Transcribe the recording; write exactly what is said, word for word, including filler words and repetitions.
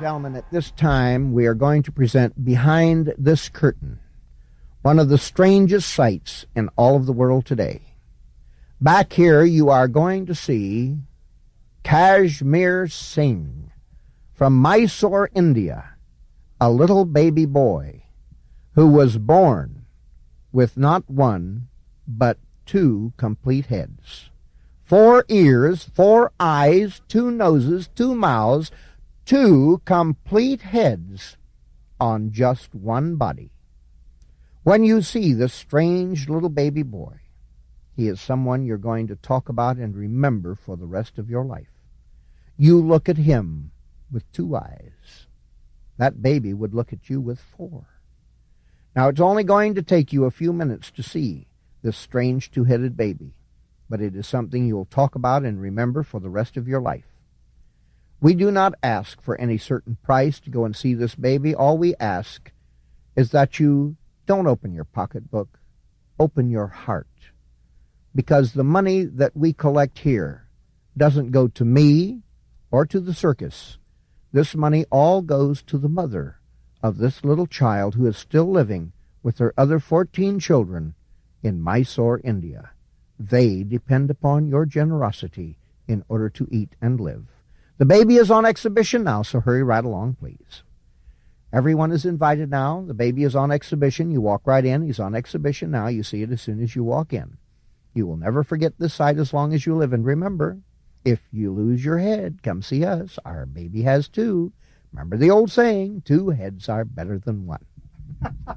Gentlemen, at this time we are going to present Behind This Curtain, one of the strangest sights in all of the world today. Back here you are going to see Kashmir Singh from Mysore, India, a little baby boy who was born with not one but two complete heads. Four ears, four eyes, two noses, two mouths, two complete heads on just one body. When you see this strange little baby boy, he is someone you're going to talk about and remember for the rest of your life. You look at him with two eyes. That baby would look at you with four. Now, it's only going to take you a few minutes to see this strange two-headed baby, but it is something you'll talk about and remember for the rest of your life. We do not ask for any certain price to go and see this baby. All we ask is that you don't open your pocketbook, open your heart, because the money that we collect here doesn't go to me or to the circus. This money all goes to the mother of this little child who is still living with her other fourteen children in Mysore, India. They depend upon your generosity in order to eat and live. The baby is on exhibition now, so hurry right along, please. Everyone is invited now. The baby is on exhibition. You walk right in. He's on exhibition now. You see it as soon as you walk in. You will never forget this sight as long as you live. And remember, if you lose your head, come see us. Our baby has two. Remember the old saying, two heads are better than one.